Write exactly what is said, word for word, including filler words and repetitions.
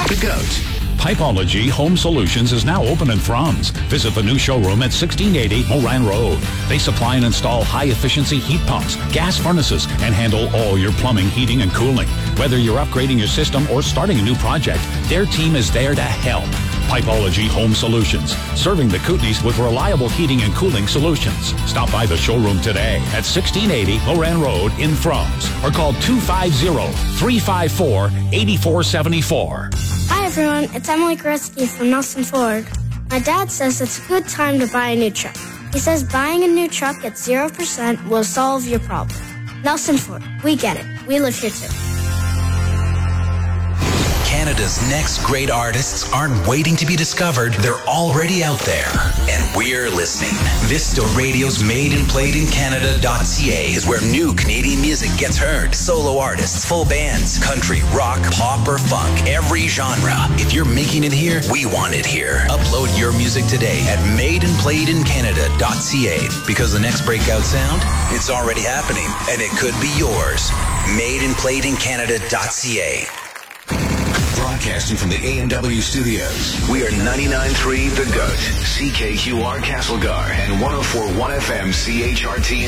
The GOAT. Pipeology Home Solutions is now open in Frums. Visit the new showroom at sixteen eighty Moran Road. They supply and install high-efficiency heat pumps, gas furnaces, and handle all your plumbing, heating, and cooling. Whether you're upgrading your system or starting a new project, their team is there to help. Pipeology Home Solutions, serving the Kootenays with reliable heating and cooling solutions. Stop by the showroom today at sixteen eighty Moran Road in Frums or call two five zero, three five four, eight four seven four. Hi everyone, it's Emily Gretzky from Nelson Ford. My dad says it's a good time to buy a new truck. He says buying a new truck at zero percent will solve your problem. Nelson Ford, we get it. We live here too. Canada's next great artists aren't waiting to be discovered. They're already out there. And we're listening. Vista Radio's Made and Played in Canada dot C A is where new Canadian music gets heard. Solo artists, full bands, country, rock, pop, or funk. Every genre. If you're making it here, we want it here. Upload your music today at Made and Played in Canada dot C A. Because the next breakout sound, it's already happening. And it could be yours. Made and Played in Canada dot C A. Broadcasting from the A and W studios. We are ninety-nine point three The GOAT, C K Q R Castlegar, and one oh four point one F M C H R T